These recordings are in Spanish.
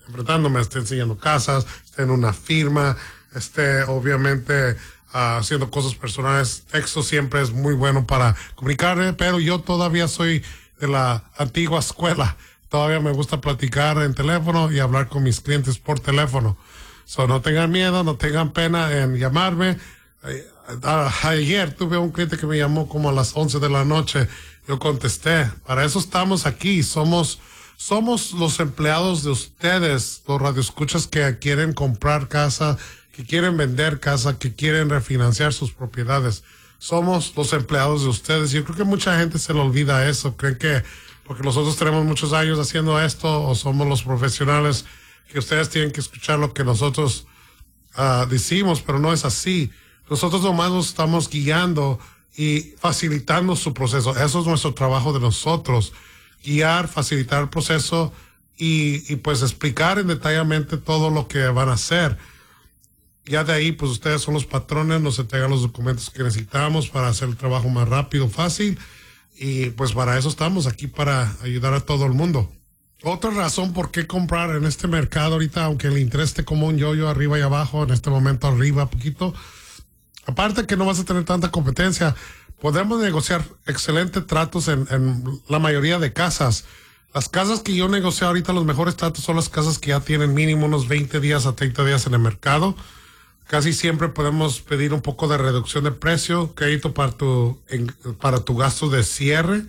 enfrentándome, esté enseñando casas, esté en una firma, esté obviamente haciendo cosas personales. Texto siempre es muy bueno para comunicarme, pero yo todavía soy de la antigua escuela. Todavía me gusta platicar en teléfono y hablar con mis clientes por teléfono. So, no tengan miedo, no tengan pena en llamarme. Ayer tuve un cliente que me llamó como a las 11 de la noche. Yo contesté. Para eso estamos aquí. Somos los empleados de ustedes, los radioescuchas que quieren comprar casa, que quieren vender casa, que quieren refinanciar sus propiedades. Somos los empleados de ustedes. Yo creo que mucha gente se le olvida eso. Creen que porque nosotros tenemos muchos años haciendo esto o somos los profesionales, que ustedes tienen que escuchar lo que nosotros decimos, pero no es así. Nosotros nomás nos estamos guiando y facilitando su proceso. Eso es nuestro trabajo de nosotros. Guiar, facilitar el proceso y pues explicar en detalladamente todo lo que van a hacer. Ya de ahí, pues ustedes son los patrones, nos entregan los documentos que necesitamos para hacer el trabajo más rápido, fácil. Y pues para eso estamos aquí, para ayudar a todo el mundo. Otra razón por qué comprar en este mercado ahorita, aunque el interés esté como un yo-yo arriba y abajo, en este momento arriba poquito, aparte que no vas a tener tanta competencia, podemos negociar excelentes tratos en la mayoría de casas. Las casas que yo negocio ahorita, los mejores tratos son las casas que ya tienen mínimo unos 20 días a 30 días en el mercado. Casi siempre podemos pedir un poco de reducción de precio, crédito para tu gasto de cierre.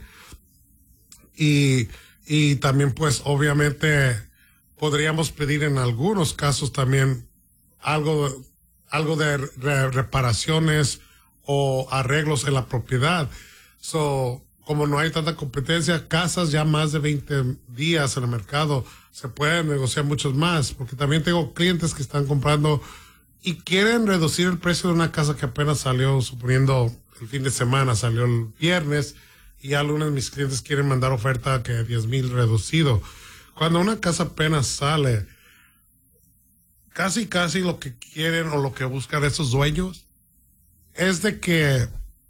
Y también, pues, obviamente, podríamos pedir en algunos casos también algo de reparaciones o arreglos en la propiedad. Como no hay tanta competencia, casas ya más de 20 días en el mercado, se pueden negociar muchos más, porque también tengo clientes que están comprando y quieren reducir el precio de una casa que apenas salió, suponiendo el fin de semana, salió el viernes, y ya lunes mis clientes quieren mandar oferta que 10,000 reducido. Cuando una casa apenas sale, casi lo que quieren o lo que buscan esos dueños es de que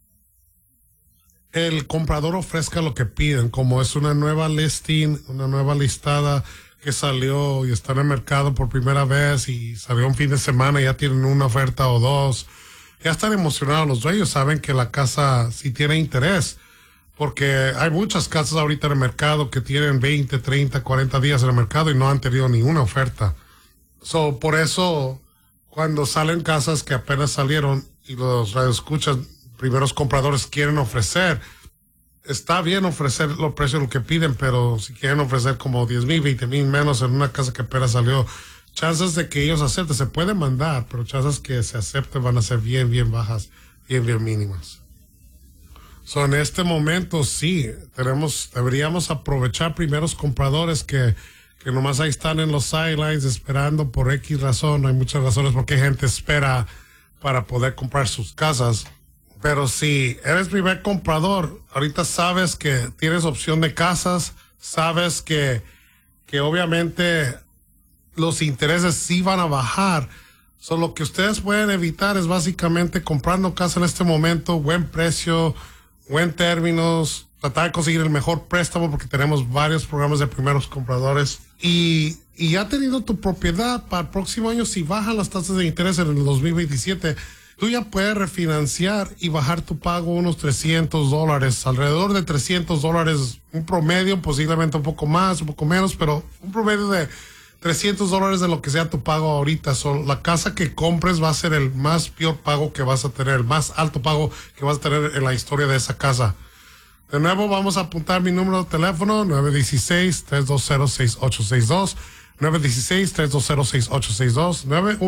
el comprador ofrezca lo que piden, como es una nueva listing, una nueva listada que salió y está en el mercado por primera vez y salió un fin de semana y ya tienen una oferta o dos. Ya están emocionados los dueños, saben que la casa sí tiene interés, porque hay muchas casas ahorita en el mercado que tienen 20, 30, 40 días en el mercado y no han tenido ninguna oferta. Por eso, cuando salen casas que apenas salieron y los radioescuchas, primeros compradores quieren ofrecer, está bien ofrecer los precios lo que piden, pero si quieren ofrecer como 10,000, 20,000 menos en una casa que apenas salió, chances de que ellos acepten, se puede mandar, pero chances que se acepten van a ser bien bajas, bien mínimas. En este momento sí, deberíamos aprovechar primeros compradores que nomás ahí están en los sidelines esperando por X razón. Hay muchas razones por qué gente espera para poder comprar sus casas. Pero si eres primer comprador, ahorita sabes que tienes opción de casas, sabes que obviamente los intereses sí van a bajar. Lo que ustedes pueden evitar es básicamente comprando casa en este momento, buen precio, buen términos, tratar de conseguir el mejor préstamo porque tenemos varios programas de primeros compradores. Y ya teniendo tu propiedad para el próximo año, si bajan las tasas de interés en el 2027, tú ya puedes refinanciar y bajar tu pago unos $300, alrededor de $300, un promedio, posiblemente un poco más, un poco menos, pero un promedio de $300 de lo que sea tu pago ahorita. La casa que compres va a ser el más peor pago que vas a tener, el más alto pago que vas a tener en la historia de esa casa. De nuevo, vamos a apuntar mi número de teléfono, 916-320-6862, 916-320-6862,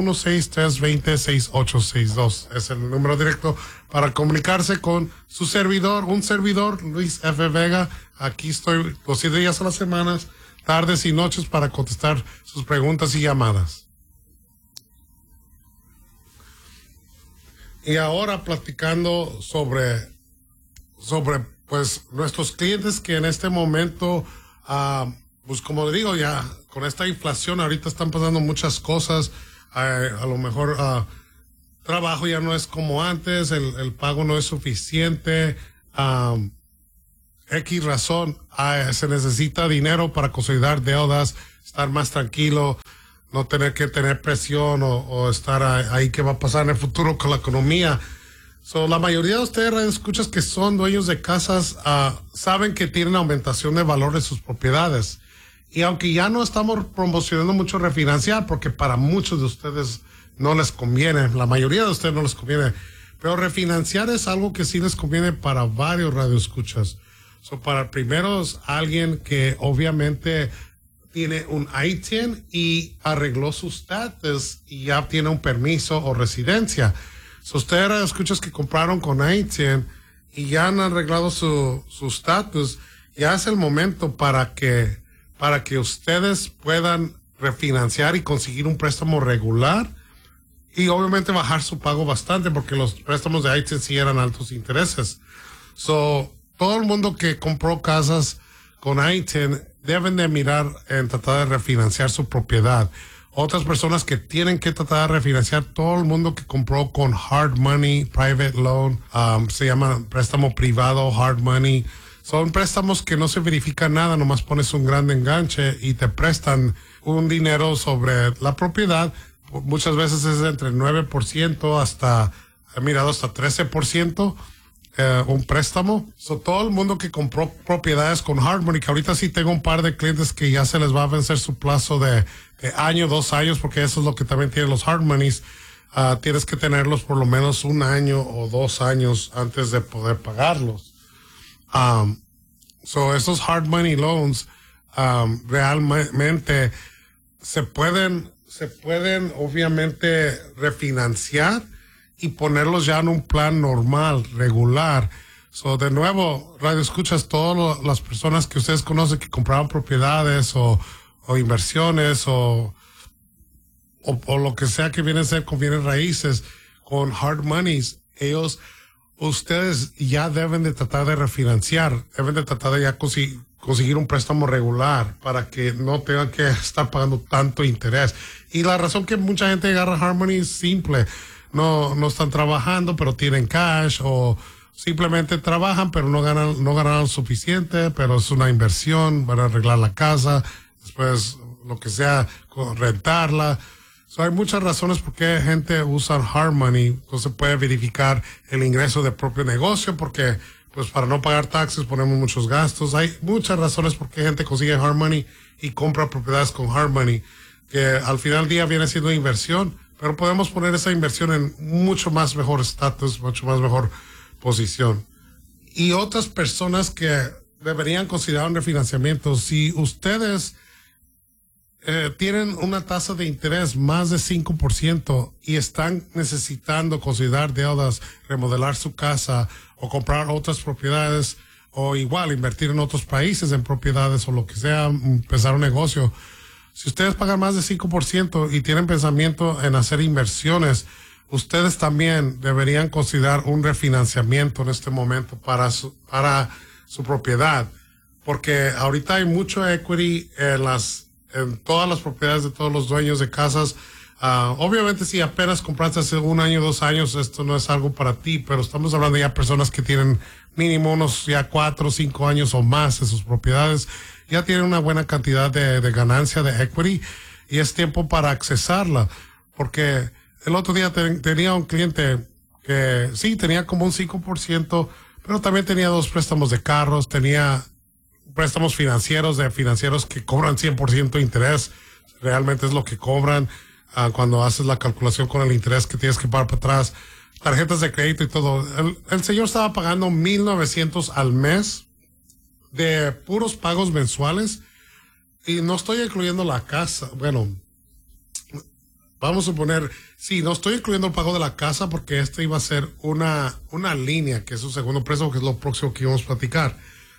916-320-6862. Es el número directo para comunicarse con su servidor, un servidor, Luis F. Vega. Aquí estoy los 7 días a las semanas, tardes y noches, para contestar sus preguntas y llamadas. Y ahora platicando sobre pues nuestros clientes que en este momento, pues como digo, ya con esta inflación ahorita están pasando muchas cosas. A lo mejor trabajo ya no es como antes, el pago no es suficiente, razón, se necesita dinero para consolidar deudas, estar más tranquilo. no tener que tener presión o estar ahí qué va a pasar en el futuro con la economía. La mayoría de ustedes escuchas que son dueños de casas, saben que tienen aumentación de valor de sus propiedades. Y aunque ya no estamos promocionando mucho refinanciar, porque para muchos de ustedes no les conviene, la mayoría de ustedes no les conviene, pero refinanciar es algo que sí les conviene para varios radioescuchas. Para el primero es alguien que obviamente tiene un ITIN y arregló sus estatus y ya tiene un permiso o residencia. Ustedes radioescuchas que compraron con ITIN y ya han arreglado su estatus, ya es el momento para que ustedes puedan refinanciar y conseguir un préstamo regular y obviamente bajar su pago bastante porque los préstamos de ITIN sí eran altos intereses. Todo el mundo que compró casas con ITIN deben de mirar en tratar de refinanciar su propiedad. Otras personas que tienen que tratar de refinanciar, todo el mundo que compró con hard money, private loan, se llama préstamo privado, hard money. Son préstamos que no se verifica nada, nomás pones un gran enganche y te prestan un dinero sobre la propiedad. Muchas veces es entre 9% hasta, he mirado hasta 13%. Un préstamo. Todo el mundo que compró propiedades con hard money, que ahorita sí tengo un par de clientes que ya se les va a vencer su plazo de año, 2 años, porque eso es lo que también tienen los hard monies. Tienes que tenerlos por lo menos 1 año o 2 años antes de poder pagarlos. Esos hard money loans realmente se pueden obviamente refinanciar y ponerlos ya en un plan normal, regular. De nuevo, radio escuchas, todas las personas que ustedes conocen que compraron propiedades o inversiones o lo que sea que viene a ser con bienes raíces, con hard monies, ustedes ya deben de tratar de refinanciar, deben de tratar de ya conseguir un préstamo regular para que no tengan que estar pagando tanto interés. Y la razón que mucha gente agarra hard money es simple. No están trabajando, pero tienen cash, o simplemente trabajan, pero no ganan suficiente, pero es una inversión, van a arreglar la casa, después lo que sea, rentarla. Hay muchas razones por qué gente usa hard money. No se puede verificar el ingreso del propio negocio, porque pues para no pagar taxes ponemos muchos gastos. Hay muchas razones por qué gente consigue hard money y compra propiedades con hard money, que al final del día viene siendo inversión, pero podemos poner esa inversión en mucho más mejor estatus, mucho más mejor posición. Y otras personas que deberían considerar un refinanciamiento, si ustedes tienen una tasa de interés más de 5% y están necesitando considerar deudas, remodelar su casa o comprar otras propiedades, o igual invertir en otros países en propiedades o lo que sea, empezar un negocio. Si ustedes pagan más de 5% y tienen pensamiento en hacer inversiones, ustedes también deberían considerar un refinanciamiento en este momento para su propiedad, porque ahorita hay mucho equity en todas las propiedades de todos los dueños de casas. Obviamente si apenas compraste hace 1 año, 2 años, esto no es algo para ti, pero estamos hablando ya de personas que tienen mínimo unos ya 4 o 5 años o más en sus propiedades, ya tienen una buena cantidad de ganancia de equity y es tiempo para accesarla, porque el otro día tenía un cliente que sí, tenía como un 5%, pero también tenía 2 préstamos de carros, tenía préstamos financieros de financieros que cobran 100% de interés, realmente es lo que cobran cuando haces la calculación con el interés que tienes que pagar para atrás, tarjetas de crédito y todo. El señor estaba pagando $1,900 al mes de puros pagos mensuales, y no estoy incluyendo la casa. Bueno, vamos a suponer, sí, no estoy incluyendo el pago de la casa, porque este iba a ser una línea, que es su segundo préstamo, que es lo próximo que íbamos a platicar.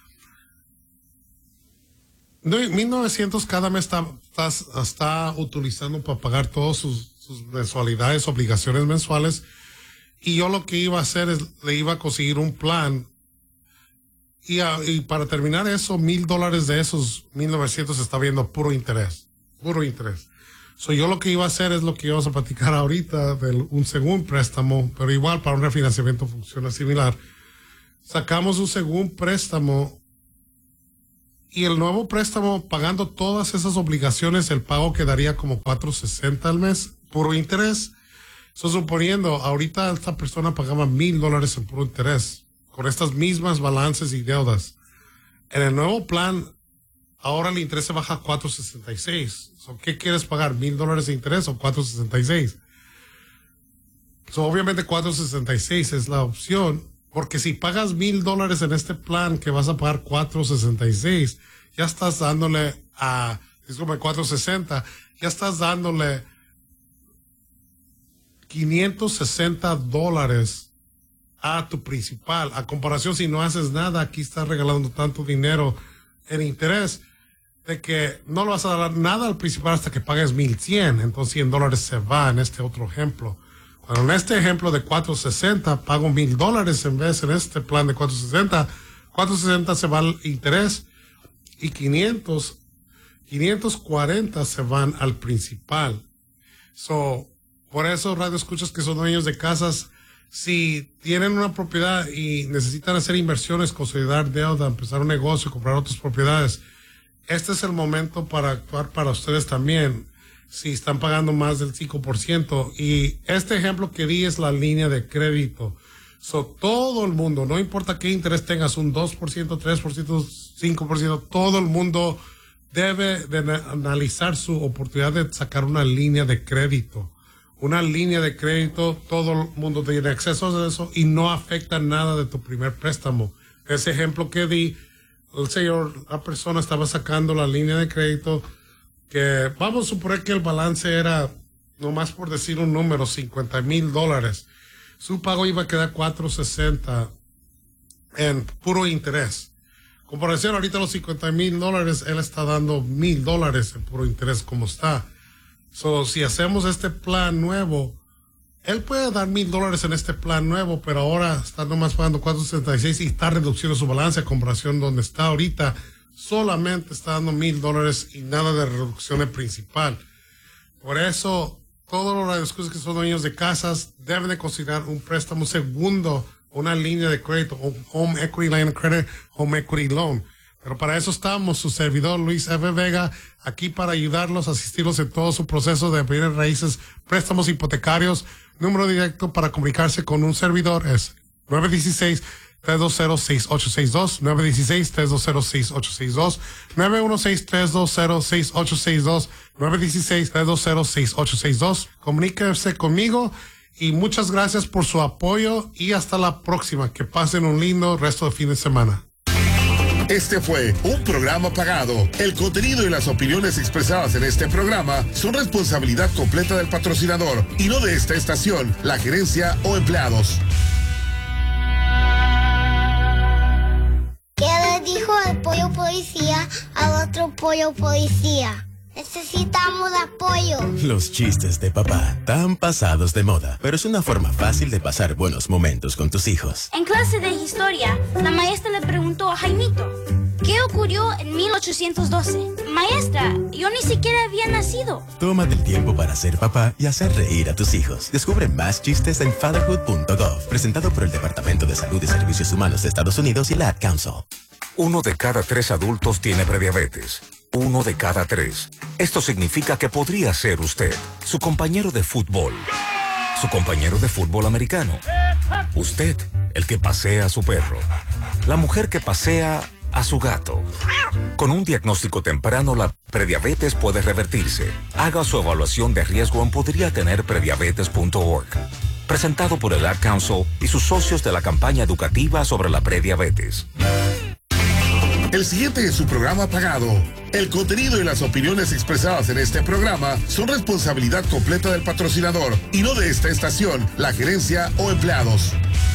1,900 cada mes está utilizando para pagar todas sus mensualidades, obligaciones mensuales, y yo lo que iba a hacer es, le iba a conseguir un plan. Y para terminar eso, $1,000 de esos 1,900 está viendo puro interés. Yo lo que iba a hacer es lo que íbamos a platicar ahorita, un segundo préstamo, pero igual para un refinanciamiento funciona similar. Sacamos un segundo préstamo Y el nuevo préstamo, pagando todas esas obligaciones, el pago quedaría como $460 al mes, puro interés. Suponiendo, ahorita esta persona pagaba $1,000 en puro interés, con estas mismas balances y deudas. En el nuevo plan, ahora el interés se baja a $466. ¿Qué quieres pagar? $1,000 de interés o $466? Obviamente $466 es la opción, porque si pagas $1,000 en este plan que vas a pagar $466, ya estás dándole a, disculpe, $460, ya estás dándole $560 a tu principal. A comparación, si no haces nada, aquí estás regalando tanto dinero en interés de que no le vas a dar nada al principal hasta que pagues $1,100. Entonces $100 se va en este otro ejemplo. Cuando en este ejemplo de $460 pago $1,000 en vez en este plan de $460 se va al interés y 540 se van al principal. Por eso, radio escuchas que son dueños de casas, si tienen una propiedad y necesitan hacer inversiones, consolidar deuda, empezar un negocio, comprar otras propiedades, este es el momento para actuar para ustedes también, si están pagando más del 5%. Y este ejemplo que di es la línea de crédito. Todo el mundo, no importa qué interés tengas, un 2%, 3%, 5%, todo el mundo debe de analizar su oportunidad de sacar una línea de crédito. Una línea de crédito, todo el mundo tiene acceso a eso y no afecta nada de tu primer préstamo. Ese ejemplo que di, la persona estaba sacando la línea de crédito que, vamos a suponer que el balance era, nomás por decir un número, $50,000. Su pago iba a quedar $460 en puro interés. Comparación, ahorita los $50,000, él está dando $1,000 en puro interés como está. Si hacemos este plan nuevo, él puede dar $1,000 en este plan nuevo, pero ahora está nomás pagando $466 y está reduciendo su balance a comparación donde está ahorita. Solamente está dando $1,000 y nada de reducción de principal. Por eso, todos los radioescuchas que son dueños de casas deben de considerar un préstamo segundo, una línea de crédito, un Home Equity Line of Credit, Home Equity Loan. Pero para eso estamos, su servidor Luis F. Vega, aquí para ayudarlos, asistirlos en todo su proceso de bienes raíces, préstamos hipotecarios. Número directo para comunicarse con un servidor es 916-320-6862, 916-320-6862, 916-320-6862, 916-320-6862. Comuníquense conmigo y muchas gracias por su apoyo y hasta la próxima. Que pasen un lindo resto de fin de semana. Este fue un programa pagado. El contenido y las opiniones expresadas en este programa son responsabilidad completa del patrocinador y no de esta estación, la gerencia o empleados. ¿Qué le dijo el pollo policía al otro pollo policía? Necesitamos apoyo. Los chistes de papá, tan pasados de moda, pero es una forma fácil de pasar buenos momentos con tus hijos. En clase de historia, la maestra le preguntó a Jaimito, ¿qué ocurrió en 1812? Maestra, yo ni siquiera había nacido. Tómate el tiempo para ser papá y hacer reír a tus hijos. Descubre más chistes en fatherhood.gov, presentado por el Departamento de Salud y Servicios Humanos de Estados Unidos y la Ad Council. 1 de cada 3 adultos tiene prediabetes. 1 de cada 3. Esto significa que podría ser usted, su compañero de fútbol, su compañero de fútbol americano, usted, el que pasea a su perro, la mujer que pasea a su gato. Con un diagnóstico temprano, la prediabetes puede revertirse. Haga su evaluación de riesgo en podriatenerprediabetes.org. Presentado por el Ad Council y sus socios de la campaña educativa sobre la prediabetes. El siguiente es su programa pagado. El contenido y las opiniones expresadas en este programa son responsabilidad completa del patrocinador y no de esta estación, la gerencia o empleados.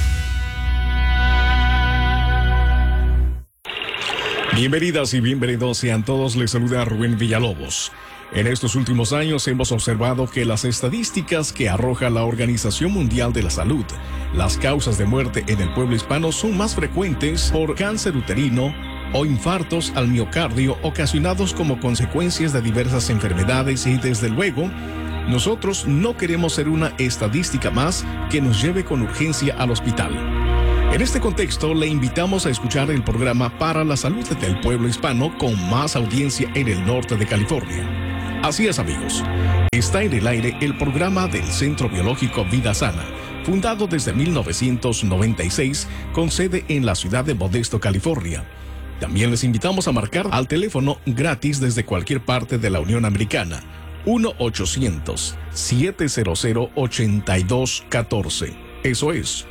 Bienvenidas y bienvenidos sean todos, les saluda Rubén Villalobos. En estos últimos años hemos observado que las estadísticas que arroja la Organización Mundial de la Salud, las causas de muerte en el pueblo hispano son más frecuentes por cáncer uterino o infartos al miocardio ocasionados como consecuencias de diversas enfermedades y desde luego, nosotros no queremos ser una estadística más que nos lleve con urgencia al hospital. En este contexto, le invitamos a escuchar el programa Para la Salud del Pueblo Hispano con más audiencia en el norte de California. Así es, amigos. Está en el aire el programa del Centro Biológico Vida Sana, fundado desde 1996, con sede en la ciudad de Modesto, California. También les invitamos a marcar al teléfono gratis desde cualquier parte de la Unión Americana, 1-800-700-8214. Eso es,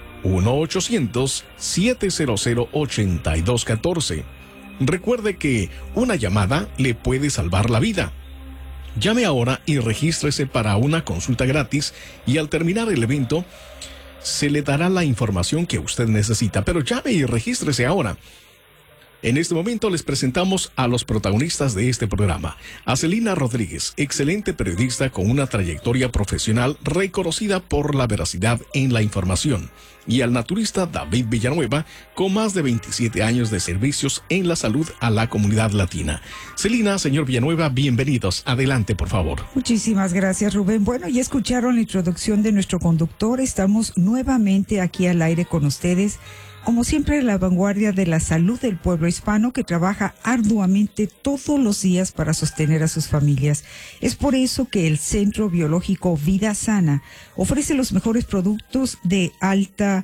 1-800-700-8214. Recuerde que una llamada le puede salvar la vida. Llame ahora y regístrese para una consulta gratis y al terminar el evento se le dará la información que usted necesita. Pero llame y regístrese ahora. En este momento les presentamos a los protagonistas de este programa. A Celina Rodríguez, excelente periodista con una trayectoria profesional reconocida por la veracidad en la información. Y al naturista David Villanueva, con más de 27 años de servicios en la salud a la comunidad latina. Celina, señor Villanueva, bienvenidos. Adelante, por favor. Muchísimas gracias, Rubén. Bueno, ya escucharon la introducción de nuestro conductor. Estamos nuevamente aquí al aire con ustedes. Como siempre, la vanguardia de la salud del pueblo hispano que trabaja arduamente todos los días para sostener a sus familias. Es por eso que el Centro Biológico Vida Sana ofrece los mejores productos de alta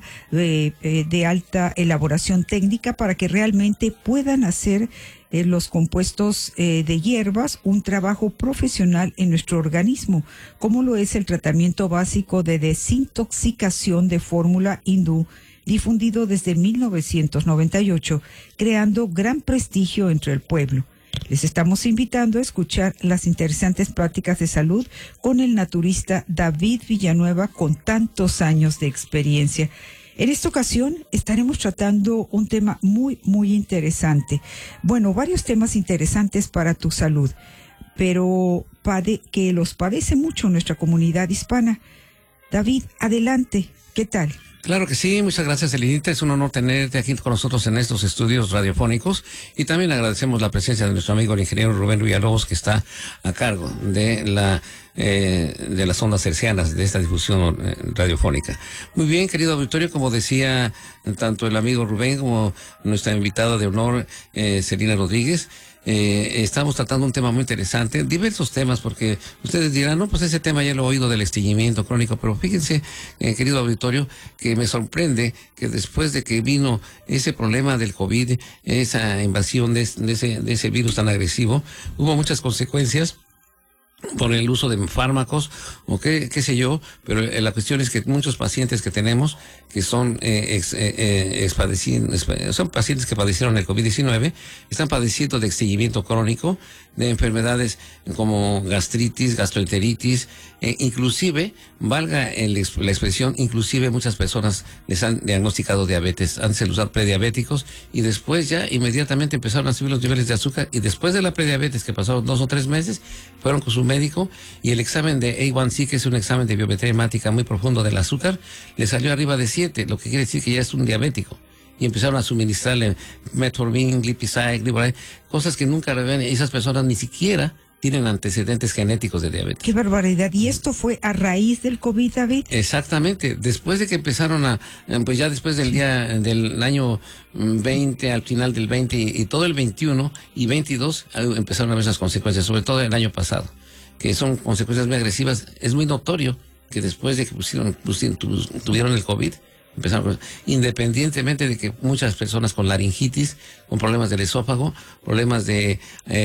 elaboración técnica para que realmente puedan hacer los compuestos de hierbas un trabajo profesional en nuestro organismo, como lo es el tratamiento básico de desintoxicación de fórmula hindú, difundido desde 1998, creando gran prestigio entre el pueblo. Les estamos invitando a escuchar las interesantes pláticas de salud con el naturista David Villanueva, con tantos años de experiencia. En esta ocasión estaremos tratando un tema muy, muy interesante. Bueno, varios temas interesantes para tu salud, pero que los padece mucho nuestra comunidad hispana. David, adelante, ¿qué tal? Claro que sí, muchas gracias, Elinita. Es un honor tenerte aquí con nosotros en estos estudios radiofónicos y también agradecemos la presencia de nuestro amigo el ingeniero Rubén Villalobos, que está a cargo de las ondas hercianas de esta difusión radiofónica. Muy bien, querido auditorio, como decía tanto el amigo Rubén como nuestra invitada de honor, Celina Rodríguez, estamos tratando un tema muy interesante, diversos temas, porque ustedes dirán, no, pues ese tema ya lo he oído del estreñimiento crónico, pero fíjense, querido auditorio, que me sorprende que después de que vino ese problema del COVID, esa invasión de ese virus tan agresivo, hubo muchas consecuencias por el uso de fármacos o qué sé yo, pero la cuestión es que muchos pacientes que tenemos que son son pacientes que padecieron el COVID-19, están padeciendo de estreñimiento crónico, de enfermedades como gastritis, gastroenteritis, inclusive, valga la expresión, inclusive muchas personas les han diagnosticado diabetes, han sido prediabéticos y después ya inmediatamente empezaron a subir los niveles de azúcar y después de la prediabetes, que pasaron 2 o 3 meses, fueron con su médico y el examen de A1C, que es un examen de biometría hemática muy profundo del azúcar, le salió arriba de 7, lo que quiere decir que ya es un diabético. Y empezaron a suministrarle metformin, glipizide, cosas que nunca ven. Esas personas ni siquiera tienen antecedentes genéticos de diabetes. ¡Qué barbaridad! ¿Y esto fue a raíz del COVID, David? Exactamente. Después de que empezaron pues ya después del año 20, al final del 20 y todo el 21 y 22, empezaron a ver esas consecuencias, sobre todo el año pasado, que son consecuencias muy agresivas. Es muy notorio que después de que tuvieron el COVID, empezaron, independientemente de que muchas personas con laringitis, con problemas del esófago, problemas de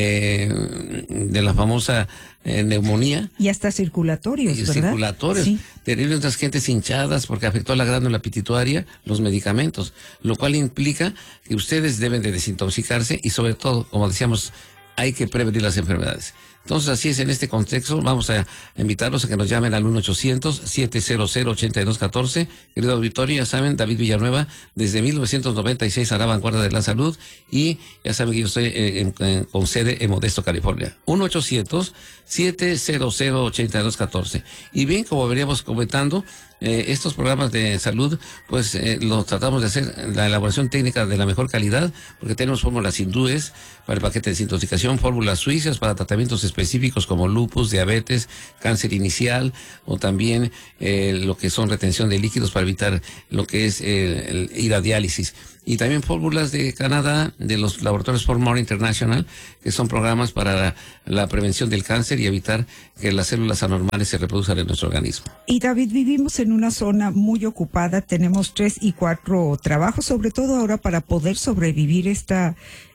la famosa neumonía. Y hasta circulatorios, ¿verdad? Circulatorios. Sí. Terribles, otras gentes hinchadas porque afectó la glándula pituitaria, los medicamentos, lo cual implica que ustedes deben de desintoxicarse y sobre todo, como decíamos, hay que prevenir las enfermedades. Entonces, así es, en este contexto, vamos a invitarlos a que nos llamen al 1-800-700-8214. Querido auditorio, ya saben, David Villanueva, desde 1996 a la vanguardia de la salud, y ya saben que yo estoy con sede en Modesto, California. 1-800-700-8214. Y bien, como veníamos comentando, estos programas de salud, pues los tratamos de hacer la elaboración técnica de la mejor calidad, porque tenemos fórmulas hindúes para el paquete de desintoxicación, fórmulas suizas para tratamientos específicos como lupus, diabetes, cáncer inicial, o también lo que son retención de líquidos para evitar lo que es el ir a diálisis. Y también fórmulas de Canadá, de los laboratorios Formor International, que son programas para la prevención del cáncer y evitar que las células anormales se reproduzcan en nuestro organismo. Y David, vivimos en una zona muy ocupada, tenemos 3 y 4 trabajos, sobre todo ahora para poder sobrevivir esta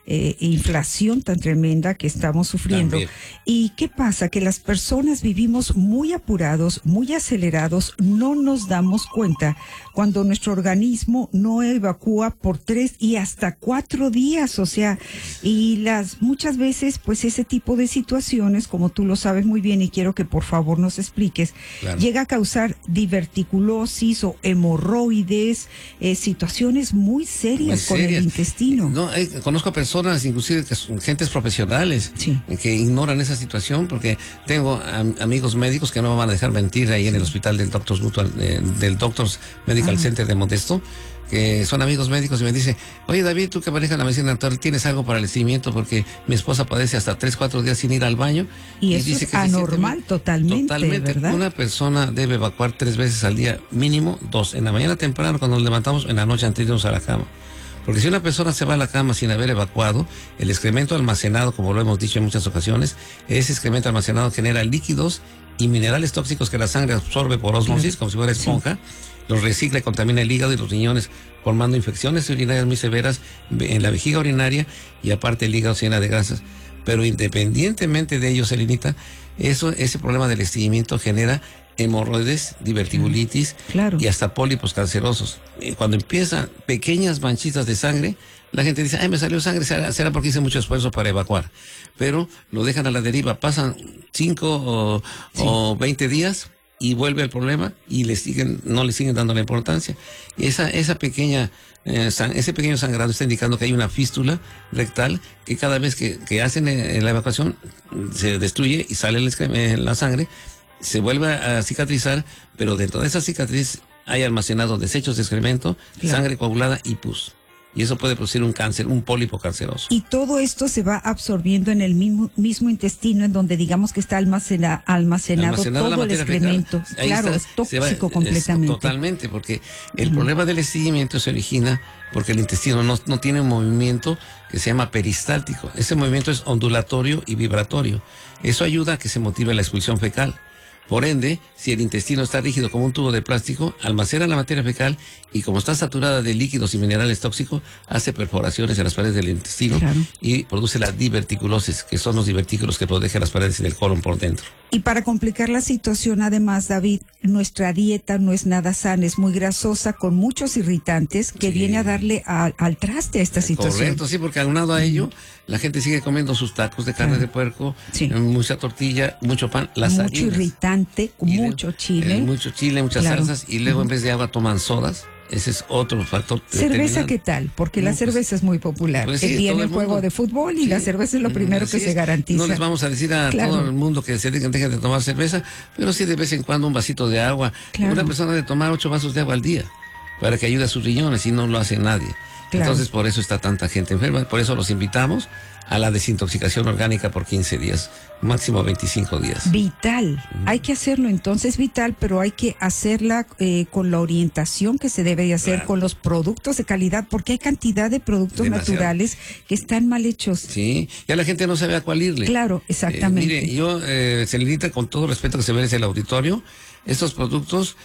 inflación tan tremenda que estamos sufriendo. También. ¿Y qué pasa? Que las personas vivimos muy apurados, muy acelerados, no nos damos cuenta cuando nuestro organismo no evacúa por 3 y hasta 4 días, o sea, y muchas veces, pues ese tipo de situaciones, como tú lo sabes muy bien y quiero que por favor nos expliques, Claro. llega a causar diverticulosis o hemorroides, situaciones muy serias Muy con serias. el intestino. No, conozco personas, inclusive que son gentes profesionales, Sí. que ignoran esa situación, porque tengo amigos médicos que no me van a dejar mentir ahí en el hospital del Doctors Mutual, del Doctors Medical Center de Modesto, que son amigos médicos, y me dice: oye, David, tú que manejas la medicina natural, ¿tienes algo para el estreñimiento? Porque mi esposa padece hasta 3-4 días sin ir al baño. Y eso dice es que se siente anormal, bien. totalmente, ¿verdad? Una persona debe evacuar 3 veces al día, mínimo 2. En la mañana temprano, cuando nos levantamos, en la noche antes de irnos a la cama. Porque si una persona se va a la cama sin haber evacuado, el excremento almacenado, como lo hemos dicho en muchas ocasiones, ese excremento almacenado genera líquidos y minerales tóxicos que la sangre absorbe por ósmosis, como si fuera esponja, los recicla y contamina el hígado y los riñones, formando infecciones urinarias muy severas en la vejiga urinaria, y aparte el hígado se llena de grasas. Pero independientemente de ello, Selenita, ese problema del estreñimiento genera hemorroides, diverticulitis, Claro. y hasta pólipos cancerosos. Cuando empiezan pequeñas manchitas de sangre, la gente dice: ay, me salió sangre, será porque hice mucho esfuerzo para evacuar. Pero lo dejan a la deriva, pasan 5 o 20 días y vuelve el problema y no le siguen dando la importancia. Y ese pequeño sangrado está indicando que hay una fístula rectal, que cada vez que hacen la evacuación se destruye y sale la sangre, se vuelve a cicatrizar, pero dentro de esa cicatriz hay almacenado desechos de excremento, Claro. sangre coagulada y pus. Y eso puede producir un cáncer, un pólipo canceroso. Y todo esto se va absorbiendo en el mismo intestino, en donde digamos que está almacenado Almacenada la todo el materia excremento. fecal. Ahí Claro, está, es se va- tóxico completamente. Totalmente, porque el problema del estreñimiento se origina porque el intestino no tiene un movimiento que se llama peristáltico. Ese movimiento es ondulatorio y vibratorio. Eso ayuda a que se motive la expulsión fecal. Por ende, si el intestino está rígido como un tubo de plástico, almacena la materia fecal y, como está saturada de líquidos y minerales tóxicos, hace perforaciones en las paredes del intestino. Claro. Y produce la diverticulosis, que son los divertículos que protegen las paredes del colon por dentro. Y para complicar la situación, además, David, nuestra dieta no es nada sana, es muy grasosa, con muchos irritantes, que Sí. viene a darle al traste a esta situación. Correcto, sí, porque aunado a ello, la gente sigue comiendo sus tacos de carne de puerco, Sí. mucha tortilla, mucho pan, las Mucho harinas. irritante, Y mucho chile. mucho chile, muchas Claro. salsas, y luego en vez de agua toman sodas. Ese es otro factor. ¿Cerveza determinante. qué tal? Porque la No, pues, cerveza es muy popular. pues sí, todo Viene el el juego mundo. de fútbol y Sí. la cerveza es lo primero Así que se es. garantiza. No les vamos a decir a Claro. todo el mundo que se dejen de tomar cerveza, pero sí de vez en cuando un vasito de agua. Claro. Una persona debe tomar 8 vasos de agua al día para que ayude a sus riñones, y no lo hace nadie. Claro. Entonces, por eso está tanta gente enferma. Por eso los invitamos a la desintoxicación orgánica por 15 días, máximo 25 días. Vital. Hay que hacerlo entonces vital, pero hay que hacerla con la orientación que se debe de hacer, Claro. con los productos de calidad, porque hay cantidad de productos Demasiado. naturales que están mal hechos. Sí, ya la gente no sabe a cuál irle. Claro, exactamente. Mire, yo, Selenita, con todo respeto que se merece el auditorio, estos productos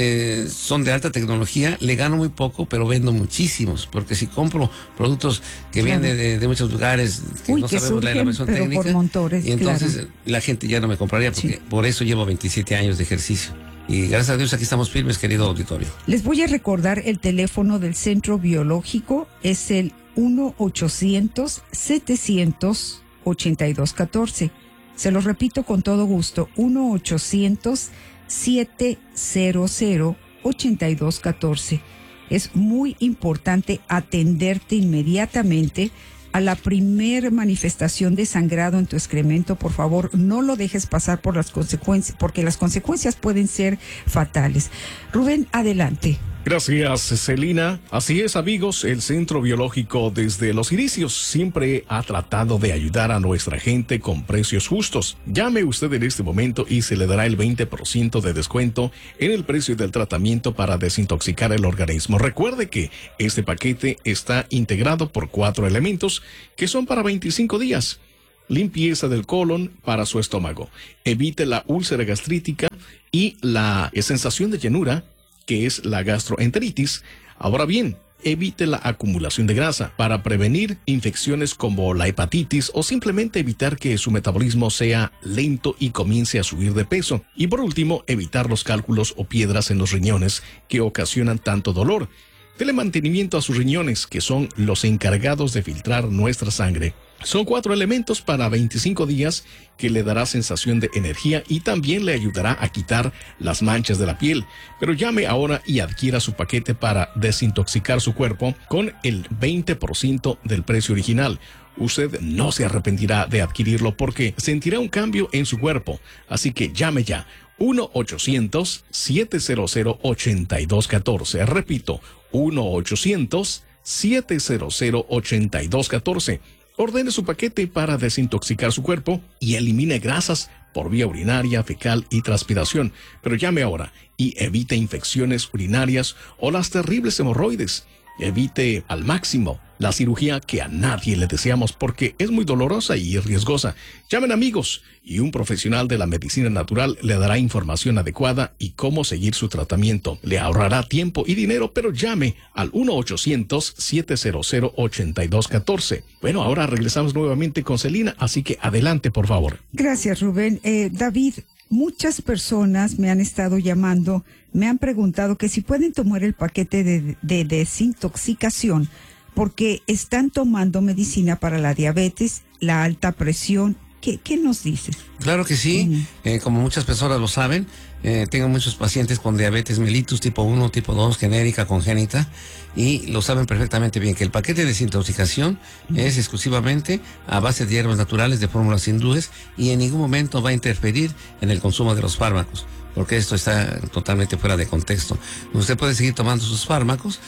son de alta tecnología, le gano muy poco, pero vendo muchísimos, porque si compro productos que Claro. vienen de muchos lugares que Uy, no que sabemos la surgen, elaboración pero técnica, por montones, y entonces claro. la gente ya no me compraría, porque Sí. por eso llevo 27 años de ejercicio. Y gracias a Dios aquí estamos firmes, querido auditorio. Les voy a recordar el teléfono del Centro Biológico, es el 1-800-700-8214. Se los repito con todo gusto, 1-800-700-8214. Es muy importante atenderte inmediatamente a la primer manifestación de sangrado en tu excremento, por favor, no lo dejes pasar por las consecuencias, porque las consecuencias pueden ser fatales. Rubén, adelante. Gracias, Celina. Así es, amigos, el Centro Biológico desde los inicios siempre ha tratado de ayudar a nuestra gente con precios justos. Llame usted en este momento y se le dará el 20% de descuento en el precio del tratamiento para desintoxicar el organismo. Recuerde que este paquete está integrado por 4 elementos que son para 25 días. Limpieza del colon para su estómago. Evite la úlcera gastrítica y la sensación de llenura, que es la gastroenteritis. Ahora bien, evite la acumulación de grasa para prevenir infecciones como la hepatitis o simplemente evitar que su metabolismo sea lento y comience a subir de peso. Y por último, evitar los cálculos o piedras en los riñones que ocasionan tanto dolor. Dele mantenimiento a sus riñones, que son los encargados de filtrar nuestra sangre. Son 4 elementos para 25 días que le dará sensación de energía y también le ayudará a quitar las manchas de la piel. Pero llame ahora y adquiera su paquete para desintoxicar su cuerpo con el 20% del precio original. Usted no se arrepentirá de adquirirlo porque sentirá un cambio en su cuerpo. Así que llame ya. 1-800-700-8214. Repito, 1-800-700-8214. Ordene su paquete para desintoxicar su cuerpo y elimine grasas por vía urinaria, fecal y transpiración. Pero llame ahora y evite infecciones urinarias o las terribles hemorroides. Evite al máximo la cirugía que a nadie le deseamos porque es muy dolorosa y riesgosa. Llamen, amigos, y un profesional de la medicina natural le dará información adecuada y cómo seguir su tratamiento. Le ahorrará tiempo y dinero, pero llame al 1-800-700-8214. Bueno, ahora regresamos nuevamente con Celina, así que adelante, por favor. Gracias, Rubén. David, muchas personas me han estado llamando, me han preguntado que si pueden tomar el paquete de desintoxicación porque están tomando medicina para la diabetes, la alta presión. ¿Qué nos dices? Claro que sí, como muchas personas lo saben, tengo muchos pacientes con diabetes mellitus tipo 1, tipo 2, genérica, congénita, y lo saben perfectamente bien que el paquete de desintoxicación es exclusivamente a base de hierbas naturales de fórmulas hindúes y en ningún momento va a interferir en el consumo de los fármacos, porque esto está totalmente fuera de contexto. Usted puede seguir tomando sus fármacos,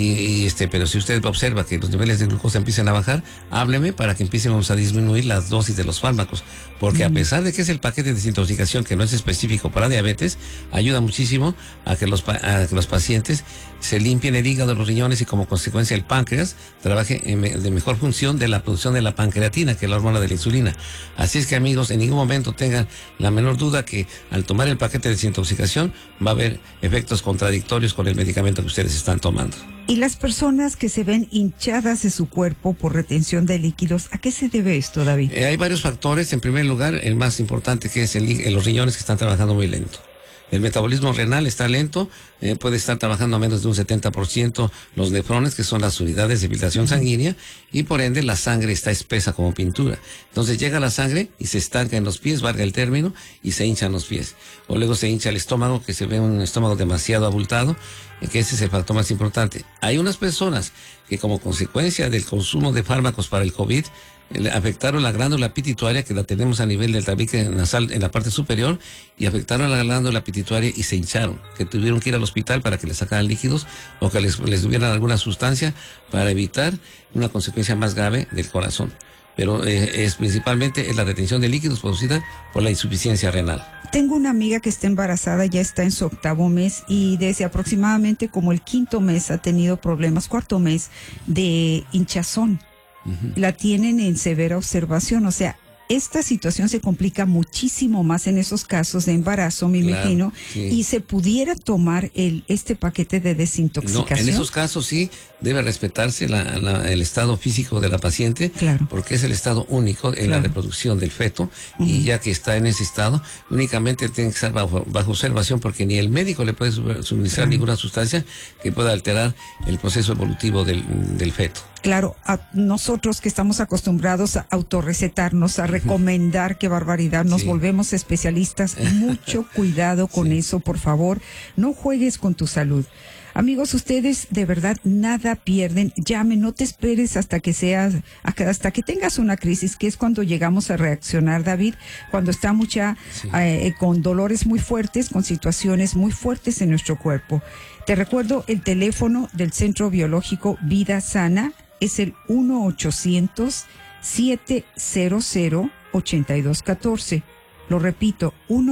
pero si usted observa que los niveles de glucosa empiezan a bajar, hábleme para que empiecemos a disminuir las dosis de los fármacos, porque a pesar de que es el paquete de desintoxicación que no es específico para diabetes, ayuda muchísimo a que los pacientes se limpien el hígado, los riñones y como consecuencia el páncreas trabaje de mejor función de la producción de la pancreatina, que es la hormona de la insulina. Así es que, amigos, en ningún momento tengan la menor duda que al tomar el paquete de desintoxicación va a haber efectos contradictorios con el medicamento que ustedes están tomando. Y las personas que se ven hinchadas de su cuerpo por retención de líquidos, ¿a qué se debe esto, David? Hay varios factores. En primer lugar, el más importante, que es los riñones que están trabajando muy lento. El metabolismo renal está lento, puede estar trabajando a menos de un 70%, los nefrones, que son las unidades de filtración sanguínea, y por ende la sangre está espesa como pintura. Entonces llega la sangre y se estanca en los pies, valga el término, y se hinchan los pies. O luego se hincha el estómago, que se ve un estómago demasiado abultado, que ese es el factor más importante. Hay unas personas que como consecuencia del consumo de fármacos para el COVID, afectaron la glándula pituitaria, que la tenemos a nivel del tabique nasal en la parte superior, y afectaron la glándula pituitaria y se hincharon, que tuvieron que ir al hospital para que les sacaran líquidos o que les dieran alguna sustancia para evitar una consecuencia más grave del corazón. Pero principalmente es la retención de líquidos producida por la insuficiencia renal. Tengo una amiga que está embarazada, ya está en su 8º mes y desde aproximadamente como el 5º mes ha tenido problemas, 4º mes de hinchazón. La tienen en severa observación, o sea, esta situación se complica muchísimo más en esos casos de embarazo, me imagino, sí. Y se pudiera tomar este paquete de desintoxicación. No, en esos casos sí debe respetarse el estado físico de la paciente, claro, porque es el estado único en la reproducción del feto, y ya que está en ese estado, únicamente tiene que estar bajo observación, porque ni el médico le puede suministrar ninguna sustancia que pueda alterar el proceso evolutivo del feto. Claro, a nosotros que estamos acostumbrados a autorrecetarnos, a recomendar, qué barbaridad, nos volvemos especialistas. Mucho cuidado con eso, por favor. No juegues con tu salud. Amigos, ustedes de verdad nada pierden. Llamen, no te esperes hasta que tengas una crisis, que es cuando llegamos a reaccionar, David, cuando estamos ya con dolores muy fuertes, con situaciones muy fuertes en nuestro cuerpo. Te recuerdo el teléfono del Centro Biológico Vida Sana, es el 1-800-700-8214. Lo repito,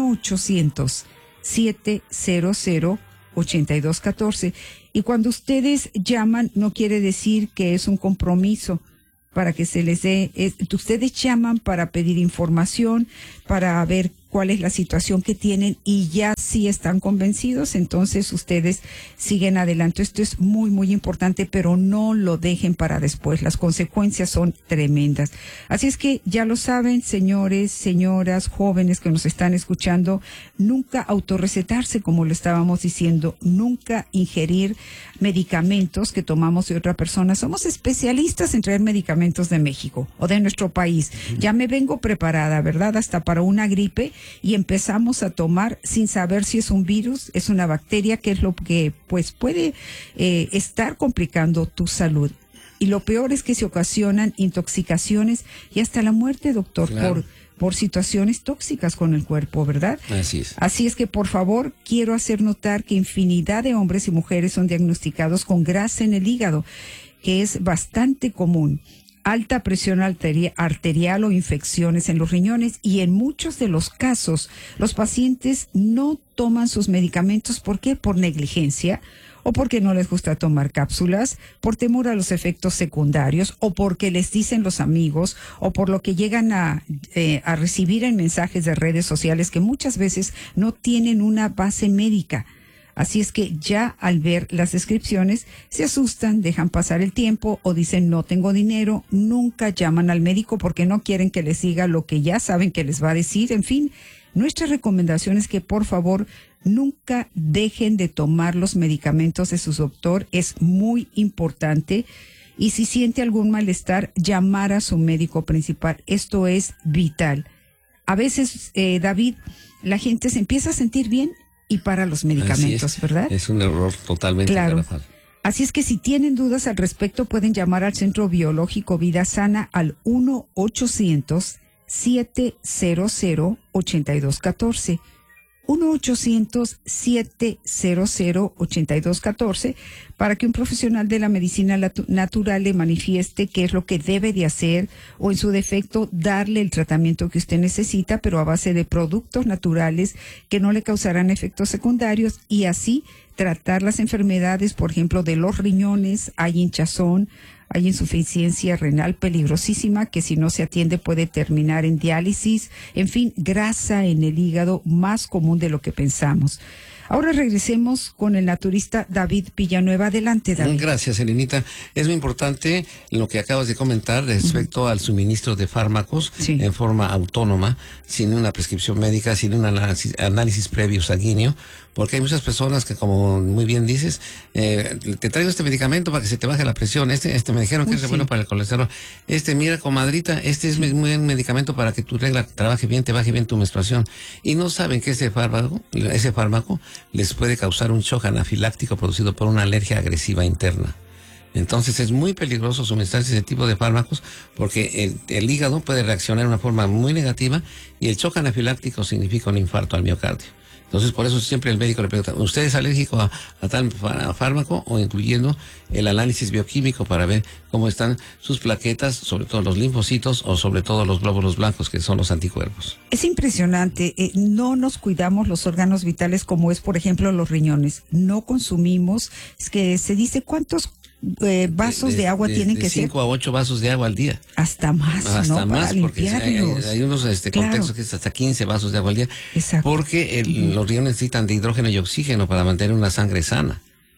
1-800-700-8214. Y cuando ustedes llaman, no quiere decir que es un compromiso para que se les dé. Ustedes llaman para pedir información, para ver cuál es la situación que tienen, y ya si están convencidos, entonces ustedes siguen adelante. Esto es muy, muy importante, pero no lo dejen para después. Las consecuencias son tremendas. Así es que ya lo saben, señores, señoras, jóvenes que nos están escuchando, nunca autorrecetarse, como lo estábamos diciendo, nunca ingerir medicamentos que tomamos de otra persona. Somos especialistas en traer medicamentos de México o de nuestro país. Ya me vengo preparada, ¿verdad? Hasta para una gripe, y empezamos a tomar sin saber si es un virus, es una bacteria, que es lo que pues puede estar complicando tu salud. Y lo peor es que se ocasionan intoxicaciones y hasta la muerte, doctor, claro, por situaciones tóxicas con el cuerpo, ¿verdad? Así es. Así es que, por favor, quiero hacer notar que infinidad de hombres y mujeres son diagnosticados con grasa en el hígado, que es bastante común. Alta presión arterial o infecciones en los riñones, y en muchos de los casos los pacientes no toman sus medicamentos. ¿Por qué? Por negligencia, o porque no les gusta tomar cápsulas, por temor a los efectos secundarios, o porque les dicen los amigos, o por lo que llegan a recibir en mensajes de redes sociales que muchas veces no tienen una base médica. Así es que ya al ver las descripciones se asustan, dejan pasar el tiempo o dicen no tengo dinero, nunca llaman al médico porque no quieren que les diga lo que ya saben que les va a decir. En fin, nuestra recomendación es que por favor nunca dejen de tomar los medicamentos de su doctor, es muy importante. Y si siente algún malestar, llamar a su médico principal, esto es vital. A veces, David, la gente se empieza a sentir bien y para los medicamentos, ¿verdad? Es un error totalmente garrafal. Así es que si tienen dudas al respecto, pueden llamar al Centro Biológico Vida Sana al 1-800-700-8214. 1-800-700-8214 para que un profesional de la medicina natural le manifieste qué es lo que debe de hacer, o en su defecto darle el tratamiento que usted necesita, pero a base de productos naturales que no le causarán efectos secundarios, y así tratar las enfermedades, por ejemplo, de los riñones. Hay hinchazón, hay insuficiencia renal peligrosísima que si no se atiende puede terminar en diálisis. En fin, grasa en el hígado, más común de lo que pensamos. Ahora regresemos con el naturista David Villanueva. Adelante, David. Gracias, Elenita. Es muy importante lo que acabas de comentar respecto al suministro de fármacos en forma autónoma, sin una prescripción médica, sin un análisis previo sanguíneo, porque hay muchas personas que, como muy bien dices, te traigo este medicamento para que se te baje la presión, este me dijeron que es bueno para el colesterol, mira, comadrita, este es muy buen medicamento para que tu regla trabaje bien, te baje bien tu menstruación, y no saben que ese fármaco les puede causar un shock anafiláctico producido por una alergia agresiva interna. Entonces es muy peligroso suministrarse ese tipo de fármacos, porque el hígado puede reaccionar de una forma muy negativa, y el shock anafiláctico significa un infarto al miocardio. Entonces, por eso siempre el médico le pregunta, ¿usted es alérgico a tal fármaco? O incluyendo el análisis bioquímico para ver cómo están sus plaquetas, sobre todo los linfocitos, o sobre todo los glóbulos blancos, que son los anticuerpos. Es impresionante. No nos cuidamos los órganos vitales, como es, por ejemplo, los riñones. No consumimos, es que se dice cuántos vasos de agua tienen que ser. 5 a 8 vasos de agua al día. Hasta más, hasta ¿no? más, para porque hay unos contextos que es hasta 15 vasos de agua al día. Exacto. Porque los riñones necesitan de hidrógeno y oxígeno para mantener una sangre sana.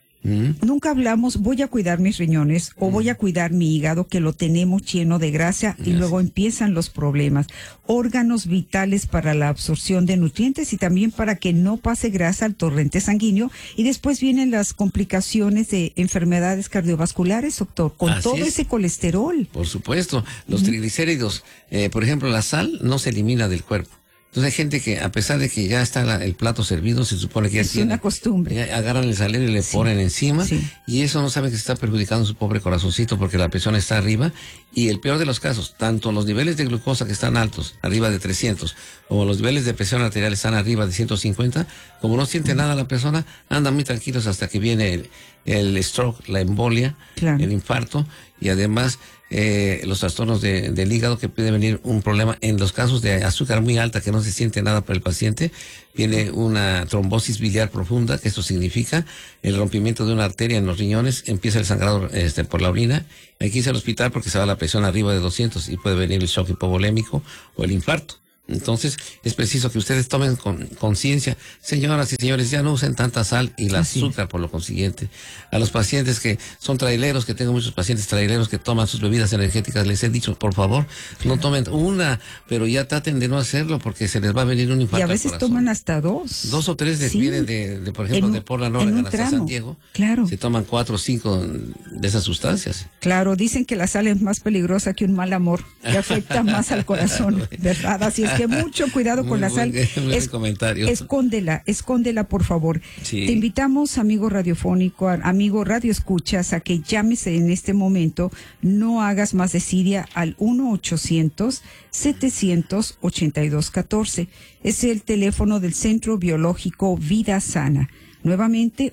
Nunca hablamos, voy a cuidar mis riñones o voy a cuidar mi hígado, que lo tenemos lleno de grasa, y luego empiezan los problemas. Órganos vitales para la absorción de nutrientes y también para que no pase grasa al torrente sanguíneo, y después vienen las complicaciones de enfermedades cardiovasculares, doctor, con ese colesterol. Por supuesto, los triglicéridos, por ejemplo, la sal no se elimina del cuerpo. Entonces hay gente que, a pesar de que ya está el plato servido, se supone que ya es una costumbre. Agarran el salero y le ponen encima, y eso no saben que se está perjudicando su pobre corazoncito porque la presión está arriba. Y el peor de los casos, tanto los niveles de glucosa que están altos, arriba de 300, como los niveles de presión arterial están arriba de 150, como no siente nada la persona, andan muy tranquilos hasta que viene el stroke, la embolia, el infarto, y además los trastornos del hígado, que puede venir un problema en los casos de azúcar muy alta, que no se siente nada para el paciente. Viene una trombosis biliar profunda, que esto significa el rompimiento de una arteria en los riñones, empieza el sangrado por la orina, hay que irse al hospital porque se va la presión arriba de 200 y puede venir el shock hipovolémico o el infarto. Entonces, es preciso que ustedes tomen conciencia. Señoras y señores, ya no usen tanta sal y el azúcar por lo consiguiente. A los pacientes que son traileros, que tengo muchos pacientes traileros que toman sus bebidas energéticas, les he dicho, por favor, no tomen una, pero ya traten de no hacerlo porque se les va a venir un infarto. Y a veces toman hasta 2. 2 o 3 vienen de por ejemplo, de Portland, Oregon hasta San Diego. Claro. Se toman 4 o 5 de esas sustancias. Claro, dicen que la sal es más peligrosa que un mal amor, que afecta más al corazón, ¿verdad? Así es que mucho cuidado con la sal. Escóndela, por favor. Sí. Te invitamos, amigo radiofónico, amigo radio escuchas, a que llames en este momento, no hagas más desidia al 1-800-782-14. Es el teléfono del Centro Biológico Vida Sana. Nuevamente,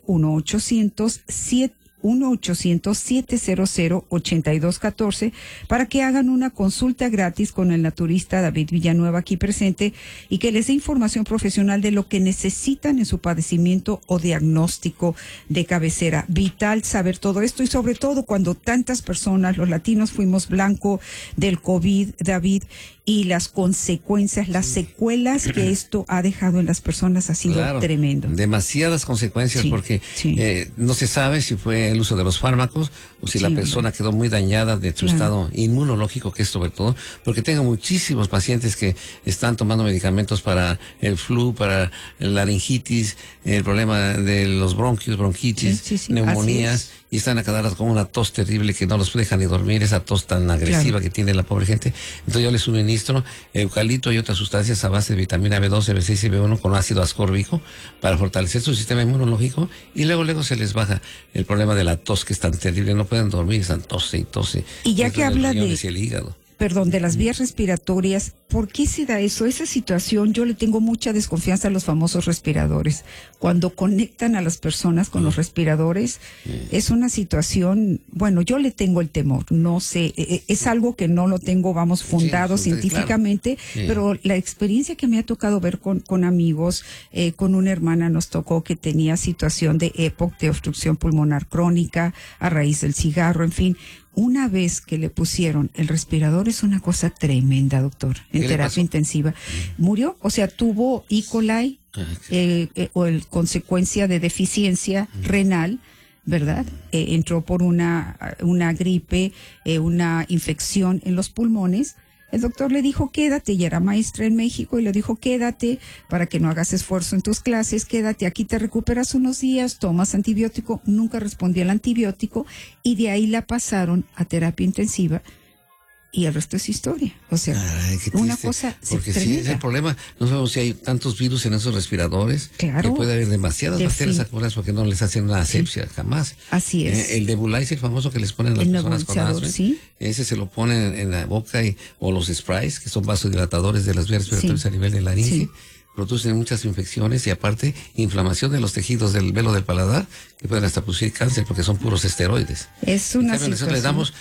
1-800-700-8214 para que hagan una consulta gratis con el naturista David Villanueva aquí presente y que les dé información profesional de lo que necesitan en su padecimiento o diagnóstico de cabecera. Vital saber todo esto y sobre todo cuando tantas personas, los latinos, fuimos blanco del COVID, David, y las consecuencias, las secuelas que esto ha dejado en las personas ha sido tremendo. Demasiadas consecuencias porque no se sabe si fue el uso de los fármacos o si la persona quedó muy dañada de su estado inmunológico, que es sobre todo, porque tengo muchísimos pacientes que están tomando medicamentos para el flu, para la laringitis, el problema de los bronquios, bronquitis, neumonías, y están a cada rato con una tos terrible que no los deja ni dormir, esa tos tan agresiva que tiene la pobre gente. Entonces yo les suministro eucalipto y otras sustancias a base de vitamina B12, B6 y B1 con ácido ascórbico para fortalecer su sistema inmunológico, y luego se les baja el problema de la tos, que es tan terrible, no pueden dormir, están tose y tose. Y ya que habla de el hígado. De las vías respiratorias, ¿por qué se da eso? Esa situación, yo le tengo mucha desconfianza a los famosos respiradores. Cuando conectan a las personas con los respiradores, es una situación, yo le tengo el temor, no sé, es algo que no lo tengo, fundado científicamente, pero la experiencia que me ha tocado ver con amigos, con una hermana nos tocó que tenía situación de EPOC, de obstrucción pulmonar crónica, a raíz del cigarro, en fin. Una vez que le pusieron el respirador, es una cosa tremenda, doctor, en terapia intensiva. Murió, o sea, tuvo E. coli o el consecuencia de deficiencia renal, ¿verdad? Entró por una gripe, una infección en los pulmones. El doctor le dijo, quédate, y era maestra en México, y le dijo, quédate para que no hagas esfuerzo en tus clases, quédate, aquí te recuperas unos días, tomas antibiótico. Nunca respondió al antibiótico, y de ahí la pasaron a terapia intensiva, y el resto es historia. O sea, una cosa porque tremenda. Sí, es el problema. No sabemos si hay tantos virus en esos respiradores. Claro. Que puede haber demasiadas bacterias acumuladas porque no les hacen una asepsia jamás. Así es. El nebulizer famoso que les ponen las personas con asma. Ese se lo ponen en la boca o los sprays, que son vasodilatadores de las vías respiratorias a nivel de laringe. Producen muchas infecciones y aparte inflamación de los tejidos del velo del paladar, que pueden hasta producir cáncer porque son puros esteroides. Es una situación. Nosotros le damos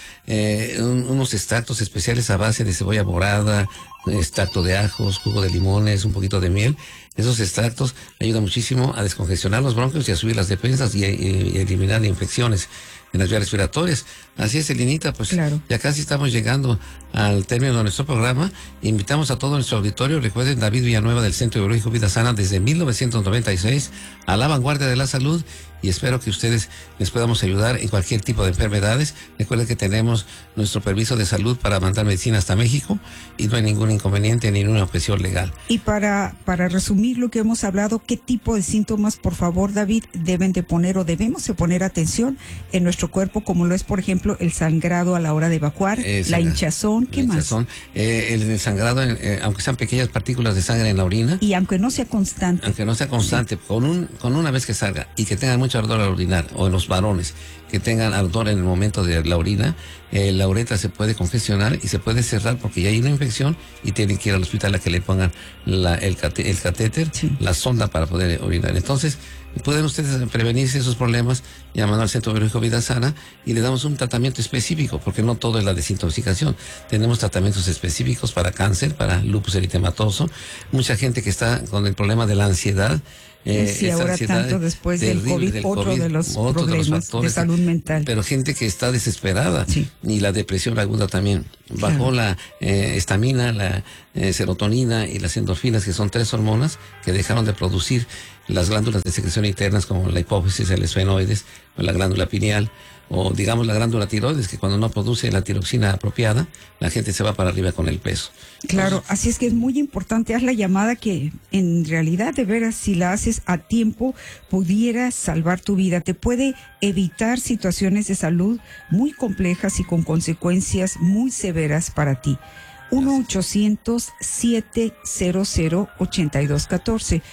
unos extractos especiales a base de cebolla morada, extracto de ajos, jugo de limones, un poquito de miel. Esos extractos ayudan muchísimo a descongestionar los bronquios y a subir las defensas y eliminar infecciones en las vías respiratorias. Así es, Elinita, pues ya casi estamos llegando al término de nuestro programa. Invitamos a todo nuestro auditorio. Recuerden, David Villanueva del Centro Biológico Vida Sana desde 1996 a la vanguardia de la salud, y espero que ustedes les podamos ayudar en cualquier tipo de enfermedades. Recuerden que tenemos nuestro permiso de salud para mandar medicina hasta México y no hay ningún inconveniente ni ninguna objeción legal. Y para resumir lo que hemos hablado, ¿qué tipo de síntomas, por favor, David, deben de poner o debemos de poner atención en nuestro cuerpo, como lo es, por ejemplo, el sangrado a la hora de evacuar, la hinchazón, ¿qué más? El sangrado, aunque sean pequeñas partículas de sangre en la orina. Y aunque no sea constante. Aunque no sea constante, sí. con una vez que salga y que tengan mucho ardor al orinar, o en los varones, que tengan ardor en el momento de la orina, la uretra se puede congestionar y se puede cerrar porque ya hay una infección y tienen que ir al hospital a que le pongan el catéter, sí, la sonda para poder orinar. Entonces, pueden ustedes prevenirse esos problemas llamando al Centro Biológico Vida Sana y le damos un tratamiento específico, porque no todo es la desintoxicación. Tenemos tratamientos específicos para cáncer, para lupus eritematoso. Mucha gente que está con el problema de la ansiedad. Sí, ahora tanto después del COVID, otro de los problemas de salud mental. Pero gente que está desesperada, sí, y la depresión aguda también. Bajó la estamina, la serotonina y las endorfinas, que son 3 hormonas que dejaron de producir las glándulas de secreción internas como la hipófisis, el esfenoides, o la glándula pineal, o digamos la glándula tiroides, que cuando no produce la tiroxina apropiada, la gente se va para arriba con el peso. Claro, entonces, así es que es muy importante, haz la llamada, que en realidad, de veras, si la haces a tiempo, pudiera salvar tu vida. Te puede evitar situaciones de salud muy complejas y con consecuencias muy severas para ti. 1-800-700-8214.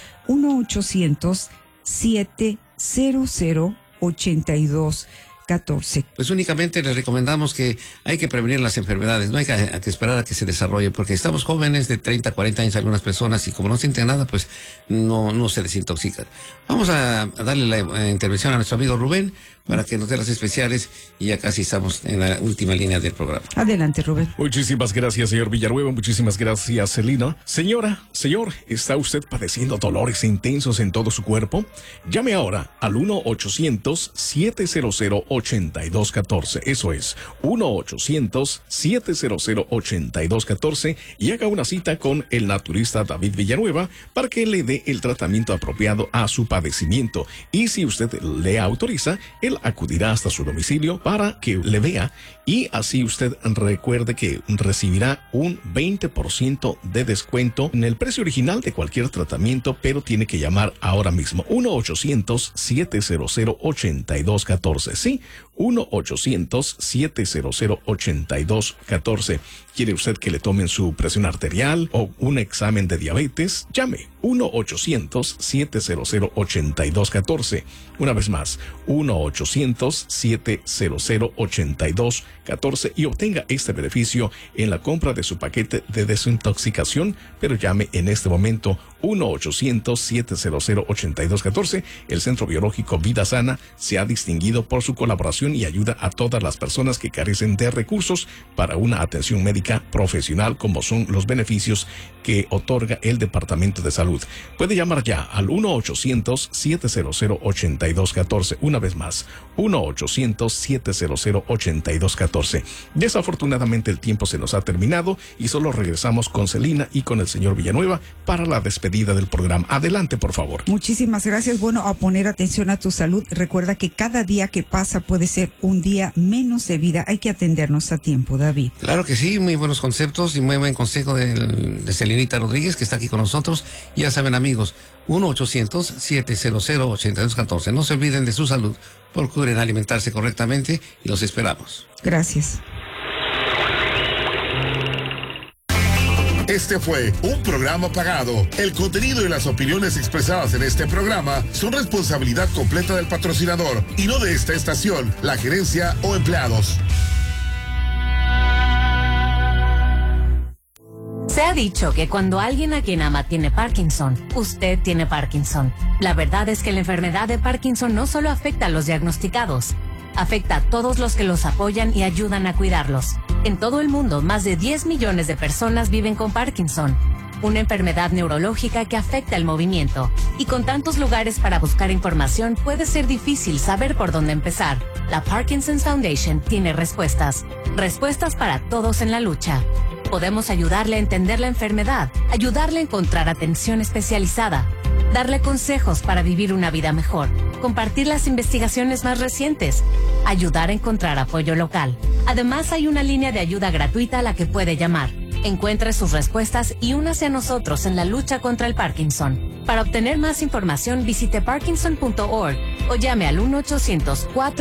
1-800-700-8214. Pues únicamente les recomendamos que hay que prevenir las enfermedades, no hay que esperar a que se desarrolle, porque estamos jóvenes de 30, 40 años algunas personas y como no sienten nada, pues no se desintoxican. Vamos a darle la intervención a nuestro amigo Rubén para que nos dé las especiales y ya casi estamos en la última línea del programa. Adelante, Rubén. Muchísimas gracias, señor Villanueva. Muchísimas gracias, Celina. Señora, señor, ¿está usted padeciendo dolores intensos en todo su cuerpo? Llame ahora al 1-800-700-8214. Eso es, 1-800-700-8214 y haga una cita con el naturista David Villanueva para que le dé el tratamiento apropiado a su padecimiento. Y si usted le autoriza, él acudirá hasta su domicilio para que le vea y así usted recuerde que recibirá un 20% de descuento en el precio original de cualquier tratamiento, pero tiene que llamar ahora mismo. 1-800-700-8214. Sí, 1-800-700-8214. ¿Quiere usted que le tomen su presión arterial o un examen de diabetes? Llame 1-800-700-8214. Una vez más, 1-800-700-8214 y obtenga este beneficio en la compra de su paquete de desintoxicación, pero llame en este momento 1-800-700-8214. El Centro Biológico Vida Sana se ha distinguido por su colaboración y ayuda a todas las personas que carecen de recursos para una atención médica profesional, como son los beneficios que otorga el Departamento de Salud. Puede llamar ya al 1-800-700-8214. Una vez más, 1-800-700-8214. Desafortunadamente el tiempo se nos ha terminado y solo regresamos con Celina y con el señor Villanueva para la despedida del programa. Adelante, por favor. Muchísimas gracias. Bueno, a poner atención a tu salud. Recuerda que cada día que pasa puede ser un día menos de vida. Hay que atendernos a tiempo, David. Claro que sí, muy buenos conceptos y muy buen consejo de Celinita Rodríguez, que está aquí con nosotros. Ya saben, amigos, 1-800-700-8214. No se olviden de su salud, procuren alimentarse correctamente y los esperamos. Gracias. Este fue un programa pagado. El contenido y las opiniones expresadas en este programa son responsabilidad completa del patrocinador y no de esta estación, la gerencia o empleados. Se ha dicho que cuando alguien a quien ama tiene Parkinson, usted tiene Parkinson. La verdad es que la enfermedad de Parkinson no solo afecta a los diagnosticados, afecta a todos los que los apoyan y ayudan a cuidarlos. En todo el mundo, más de 10 millones de personas viven con Parkinson, una enfermedad neurológica que afecta el movimiento. Y con tantos lugares para buscar información, puede ser difícil saber por dónde empezar. La Parkinson's Foundation tiene respuestas. Respuestas para todos en la lucha. Podemos ayudarle a entender la enfermedad, ayudarle a encontrar atención especializada, darle consejos para vivir una vida mejor, compartir las investigaciones más recientes, ayudar a encontrar apoyo local. Además, hay una línea de ayuda gratuita a la que puede llamar. Encuentre sus respuestas y únase a nosotros en la lucha contra el Parkinson. Para obtener más información, visite parkinson.org o llame al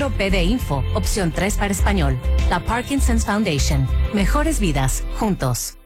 1-800-4PD-INFO, opción 3 para español. La Parkinson's Foundation. Mejores vidas, juntos.